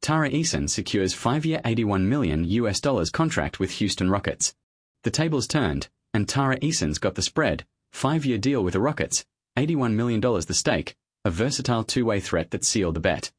Tara Eason secures 5-year $81 million contract with Houston Rockets. The tables turned, and Tara Eason's got the spread, 5-year deal with the Rockets, $81 million the stake, a versatile two-way threat that sealed the bet.